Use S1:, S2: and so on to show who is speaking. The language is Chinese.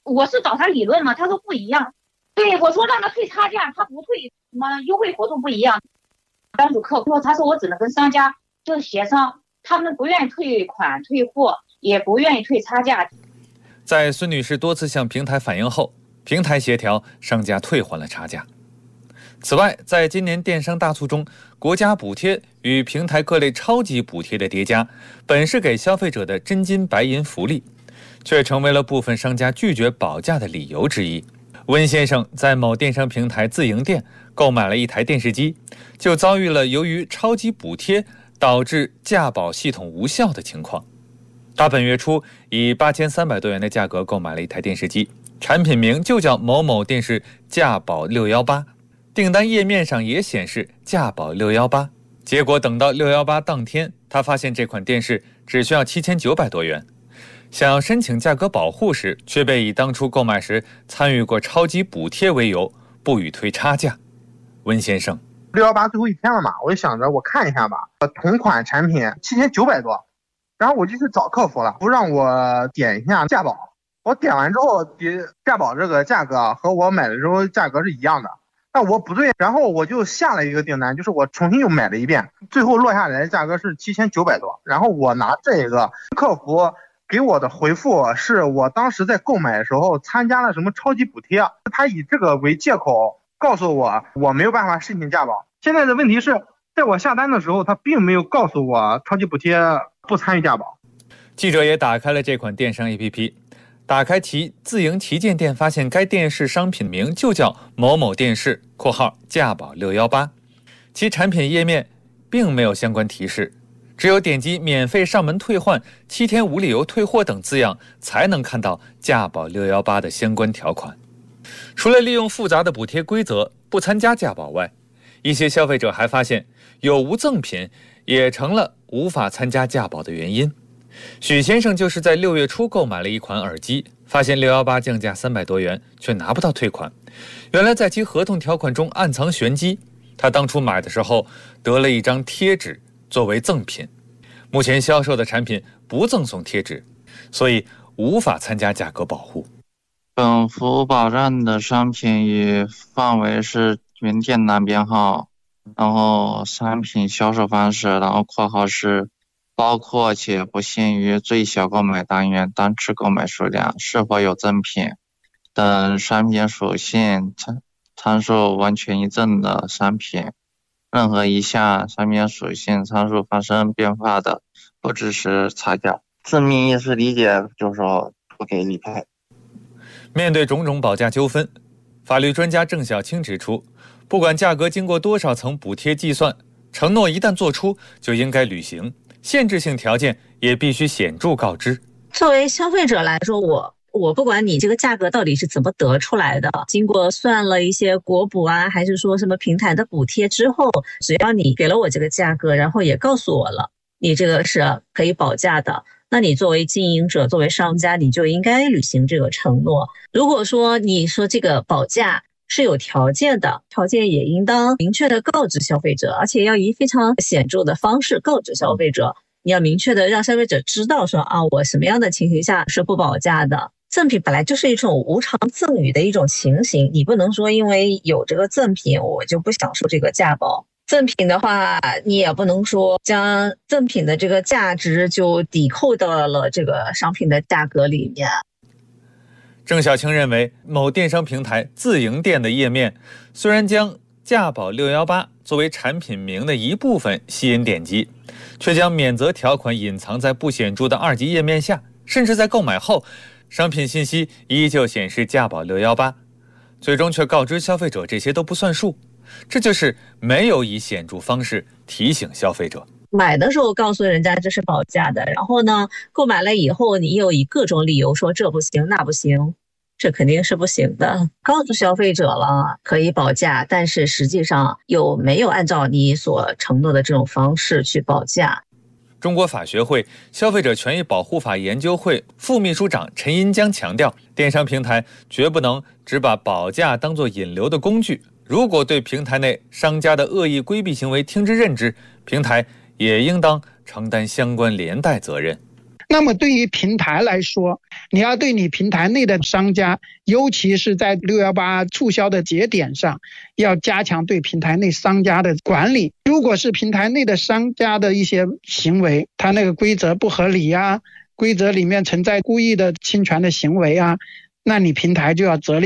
S1: 我是找他理论嘛，他说不一样。对，我说让他退差价，他不退，什么优惠活动不一样。当主客户他说我只能跟商家就是协商，他们不愿意退款退货，也不愿意退差价。
S2: 在孙女士多次向平台反映后，平台协调商家退还了差价。此外，在今年电商大促中，国家补贴与平台各类超级补贴的叠加，本是给消费者的真金白银福利，却成为了部分商家拒绝保价的理由之一。温先生在某电商平台自营店购买了一台电视机，就遭遇了由于超级补贴导致价保系统无效的情况。他本月初以8300多元的价格购买了一台电视机，产品名就叫某某电视价保618，订单页面上也显示价保618。结果等到618当天，他发现这款电视只需要7900多元。想要申请价格保护时，却被以当初购买时参与过超级补贴为由，不予退差价。温先生
S3: ，618最后一天了嘛，我就想着我看一下吧，同款产品7900多，然后我就去找客服了，不让我点一下价保。我点完之后，价保这个价格和我买的时候价格是一样的，但我不对，然后我就下了一个订单，就是我重新又买了一遍，最后落下来的价格是7900多。然后我拿这个客服给我的回复是我当时在购买的时候参加了什么超级补贴，他以这个为借口告诉我没有办法申请价保。现在的问题是，在我下单的时候，他并没有告诉我超级补贴不参与价保。
S2: 记者也打开了这款电商 APP， 打开其自营旗舰店，发现该电视商品名就叫某某电视（括号价保618），其产品页面并没有相关提示，只有点击免费上门退换、7天无理由退货等字样，才能看到价保618的相关条款。除了利用复杂的补贴规则不参加价保外，一些消费者还发现有无赠品也成了无法参加价保的原因。许先生就是在6月初购买了一款耳机，发现618降价300多元，却拿不到退款。原来在其合同条款中暗藏玄机，他当初买的时候得了一张贴纸作为赠品，目前销售的产品不赠送贴纸，所以无法参加价格保护。
S4: 本服保障的商品与范围是原店栏编号，然后商品销售方式，然后括号是包括且不限于最小购买单元、单次购买数量、是否有赠品等商品属性参数完全一致的商品。任何一项商品属性参数发生变化的，不支持差价。字面意思理解就是说不给理赔。
S2: 面对种种保价纠纷，法律专家郑晓青指出，不管价格经过多少层补贴计算，承诺一旦做出就应该履行，限制性条件也必须显著告知。
S5: 作为消费者来说，我不管你这个价格到底是怎么得出来的，经过算了一些国补啊，还是说什么平台的补贴之后，只要你给了我这个价格，然后也告诉我了你这个是可以保价的，那你作为经营者，作为商家，你就应该履行这个承诺。如果说你说这个保价是有条件的，条件也应当明确的告知消费者，而且要以非常显著的方式告知消费者。你要明确的让消费者知道说我什么样的情形下是不保价的。赠品本来就是一种无偿赠与的一种情形，你不能说因为有这个赠品我就不享受这个价保。赠品的话，你也不能说将赠品的这个价值就抵扣到了这个商品的价格里面。
S2: 郑晓青认为，某电商平台自营店的页面虽然将价保618作为产品名的一部分吸引点击，却将免责条款隐藏在不显著的二级页面下，甚至在购买后商品信息依旧显示价保618，最终却告知消费者这些都不算数，这就是没有以显著方式提醒消费者。
S5: 买的时候告诉人家这是保价的，然后呢，购买了以后你又以各种理由说这不行那不行，这肯定是不行的。告诉消费者了可以保价，但是实际上又没有按照你所承诺的这种方式去保价。
S2: 中国法学会消费者权益保护法研究会副秘书长陈银江强调，电商平台绝不能只把保价当作引流的工具，如果对平台内商家的恶意规避行为听之任之，平台也应当承担相关连带责任。
S6: 那么对于平台来说，你要对你平台内的商家，尤其是在618促销的节点上，要加强对平台内商家的管理。如果是平台内的商家的一些行为，他那个规则不合理啊，规则里面存在故意的侵权的行为啊，那你平台就要责令